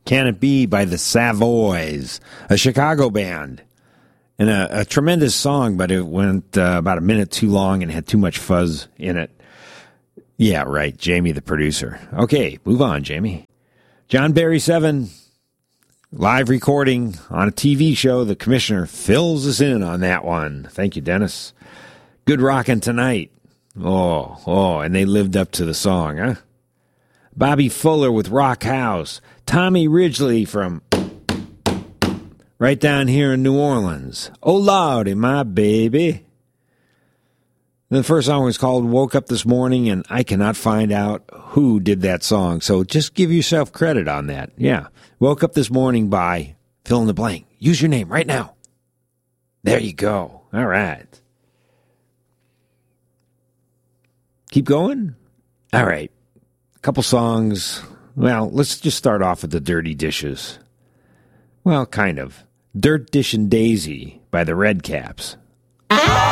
Can It Be by the Savoys, a Chicago band. And a tremendous song, but it went about a minute too long and had too much fuzz in it. Yeah, right, Jamie the producer. Okay, move on, Jamie. John Barry 7, live recording on a TV show. The commissioner fills us in on that one. Thank you, Dennis. Good Rockin' Tonight. Oh, and they lived up to the song, huh? Bobby Fuller with Rock House. Tommy Ridgely from right down here in New Orleans. Oh, Lordy, my baby. The first song was called Woke Up This Morning, and I cannot find out who did that song. So just give yourself credit on that. Yeah. Woke Up This Morning by fill in the blank. Use your name right now. There you go. All right. Keep going? All right. A couple songs. Well, let's just start off with the Dirty Dishes. Well, kind of. Dirt Dishin' Daisy by the Red Caps.